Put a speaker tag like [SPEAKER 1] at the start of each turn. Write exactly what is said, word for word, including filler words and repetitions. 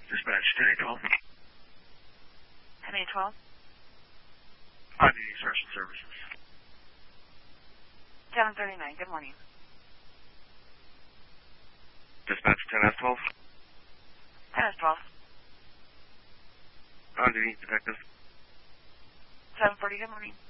[SPEAKER 1] Dispatch ten eight twelve.
[SPEAKER 2] ten eight twelve?
[SPEAKER 1] On-duty special services.
[SPEAKER 2] seven thirty-nine, good morning.
[SPEAKER 1] Dispatch ten S twelve.
[SPEAKER 2] ten S twelve.
[SPEAKER 1] On-duty detective.
[SPEAKER 2] seven forty, good morning.